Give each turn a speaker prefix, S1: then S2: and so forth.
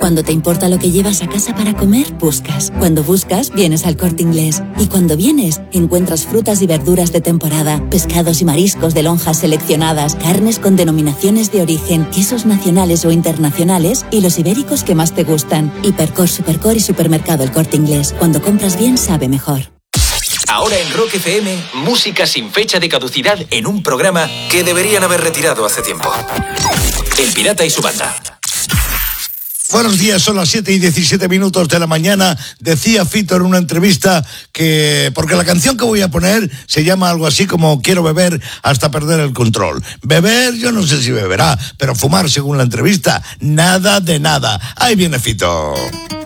S1: Cuando te importa lo que llevas a casa para comer, buscas. Cuando buscas, vienes al Corte Inglés. Y cuando vienes, encuentras frutas y verduras de temporada, pescados y mariscos de lonjas seleccionadas, carnes con denominaciones de origen, quesos nacionales o internacionales y los ibéricos que más te gustan. Hipercor, Supercor y Supermercado El Corte Inglés. Cuando compras bien, sabe mejor.
S2: Ahora en Rock FM, música sin fecha de caducidad en un programa que deberían haber retirado hace tiempo. El Pirata y su banda.
S3: Buenos días, son las 7:17 de la mañana. Decía Fito en una entrevista que, porque la canción que voy a poner se llama algo así como Quiero beber hasta perder el control. Beber, yo no sé si beberá, pero fumar, según la entrevista, nada de nada. Ahí viene Fito.